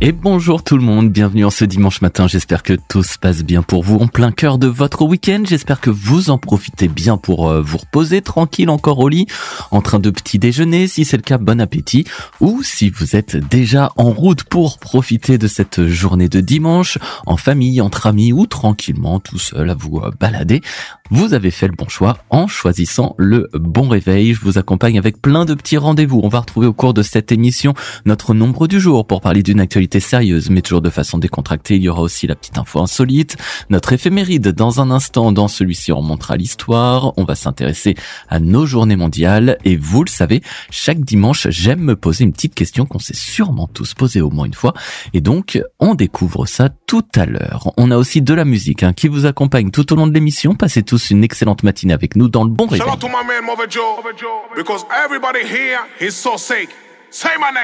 Et bonjour tout le monde, bienvenue en ce dimanche matin, j'espère que tout se passe bien pour vous en plein cœur de votre week-end, j'espère que vous en profitez bien pour vous reposer tranquille encore au lit, en train de petit déjeuner, si c'est le cas, bon appétit, ou si vous êtes déjà en route pour profiter de cette journée de dimanche, en famille, entre amis ou tranquillement tout seul à vous balader, vous avez fait le bon choix en choisissant le bon réveil. Je vous accompagne avec plein de petits rendez-vous. On va retrouver au cours de cette émission notre nombre du jour pour parler d'une actualité sérieuse, mais toujours de façon décontractée. Il y aura aussi la petite info insolite, notre éphéméride dans un instant. Dans celui-ci, on remontera l'histoire. On va s'intéresser à nos journées mondiales. Et vous le savez, chaque dimanche, j'aime me poser une petite question qu'on s'est sûrement tous posée au moins une fois. Et donc, on découvre ça tout à l'heure. On a aussi de la musique qui vous accompagne tout au long de l'émission. Passez tous une excellente matinée avec nous dans le bon réveil. Shout out to my man Mother Joe, because everybody here is so sick. Say my name.